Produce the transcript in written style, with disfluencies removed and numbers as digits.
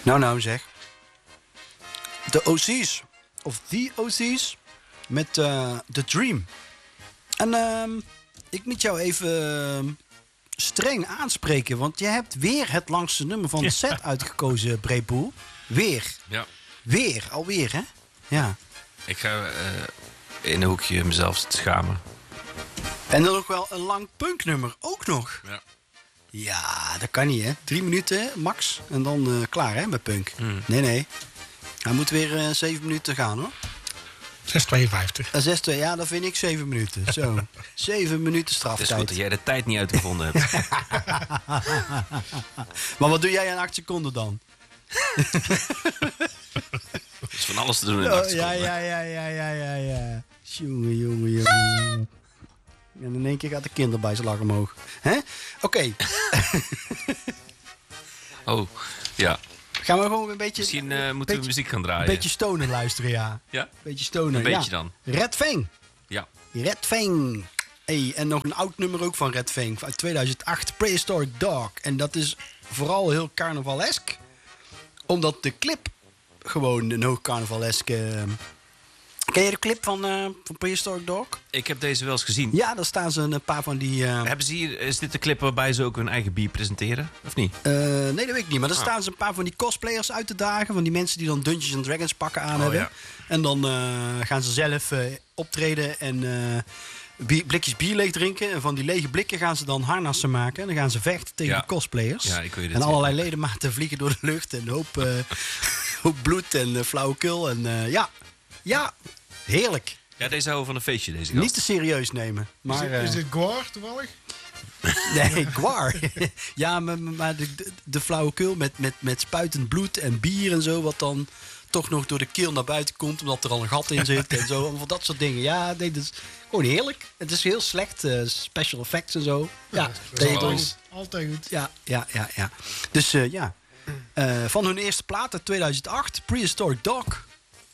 Nou zeg. De OC's. Of The OC's. Met The Dream. En ik moet jou even streng aanspreken. Want je hebt weer het langste nummer van de set uitgekozen, Brepoel. Weer. Ja. Weer, alweer, hè? Ja. Ik ga in een hoekje mezelf zitten schamen. En dan ook wel een lang punknummer, ook nog. Ja. Ja, dat kan niet, hè? 3 minuten, max. En dan klaar, hè, met punk. Nee. Hij moet weer 7 minuten gaan, hoor. 6,52. Ja, dat vind ik 7 minuten. Zo. 7 minuten Het is straftijd. goed dat jij de tijd niet uitgevonden hebt. Maar wat doe jij aan 8 seconden dan? Er is van alles te doen in 8 seconden. Ja. Jongen. En in één keer gaat de kinderbijslag omhoog. Hè? Oké. Oh, ja. Gaan we gewoon een beetje... Misschien moeten we muziek gaan draaien. Een beetje stonen luisteren, ja. Ja? Beetje stonen, Een beetje dan. Red Fang. Ja. Red Fang. Hey, en nog een oud nummer ook van Red Fang. Uit 2008, Prehistoric Dog. En dat is vooral heel carnavalesk. Omdat de clip gewoon een hoog carnavaleske... Ken je de clip van Prehistoric Dog? Ik heb deze wel eens gezien. Ja, daar staan ze een paar van die... Hebben ze hier, is dit de clip waarbij ze ook hun eigen bier presenteren? Of niet? nee, dat weet ik niet. Maar daar staan ze een paar van die cosplayers uit te dagen. Van die mensen die dan Dungeons & Dragons pakken aan hebben. Ja. En dan gaan ze zelf optreden en blikjes bier leeg drinken. En van die lege blikken gaan ze dan harnassen maken. En dan gaan ze vechten tegen de cosplayers. Ja, ik weet het. En allerlei ledematen vliegen door de lucht. En een hoop bloed en flauwekul. En ja, heerlijk. Ja, deze houden van een feestje, deze gast. Niet te serieus nemen. Maar, Is dit Gwar toevallig? Nee, Gwar. Ja, maar de flauwekul met spuitend bloed en bier en zo... wat dan toch nog door de keel naar buiten komt... omdat er al een gat in zit en zo. Allemaal dat soort dingen. Ja, nee, dat is gewoon heerlijk. Het is heel slecht. Special effects en zo. Ja, Altijd goed. Ja. Dus van hun eerste plaat uit 2008... Prehistoric Dog...